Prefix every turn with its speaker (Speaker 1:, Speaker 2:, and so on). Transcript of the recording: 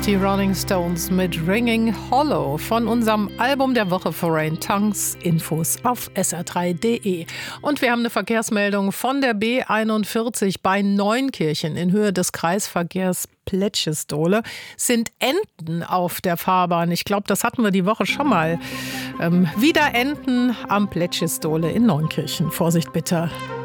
Speaker 1: Die Rolling Stones mit Ringing Hollow von unserem Album der Woche Foreign Tongues. Infos auf sr3.de. Und wir haben eine Verkehrsmeldung von der B41 bei Neunkirchen in Höhe des Kreisverkehrs Pletschestole sind Enten auf der Fahrbahn. Ich glaube, das hatten wir die Woche schon mal. Wieder Enten am Pletschestole in Neunkirchen. Vorsicht bitte.